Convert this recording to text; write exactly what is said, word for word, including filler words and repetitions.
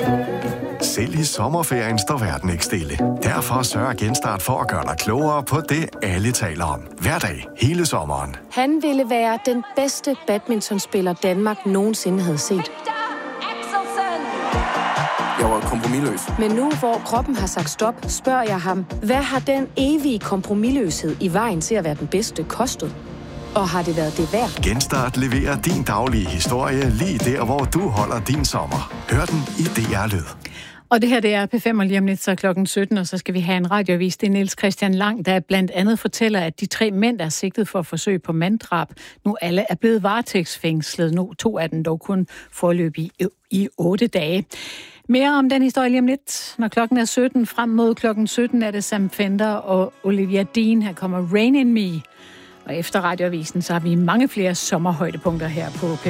Selv i sommerferien står verden ikke stille. Derfor sørger Genstart for at gøre dig klogere på det, alle taler om. Hver dag, hele sommeren. Han ville være den bedste badmintonspiller, Danmark nogensinde havde set. Jeg var kompromisløs. Men nu, hvor kroppen har sagt stop, spørger jeg ham, hvad har den evige kompromisløshed i vejen til at være den bedste kostet? Og har det været det værd? Genstart leverer din daglige historie lige der, hvor du holder din sommer. Hør den i D R Lyd. Og det her, det er P fem, og lige om lidt, så klokken sytten, og så skal vi have en radioavis. Det er Niels Christian Lang, der blandt andet fortæller, at de tre mænd, der er sigtet for forsøg på manddrab, nu alle er blevet varetægtsfængslet. Nu to af dem dog kun forløb i, i otte dage. Mere om den historie lige om lidt. Når klokken er sytten, frem mod klokken sytten, er det Sam Fender og Olivia Dean. Her kommer Rain in Me. Og efter radioavisen, så har vi mange flere sommerhøjdepunkter her på P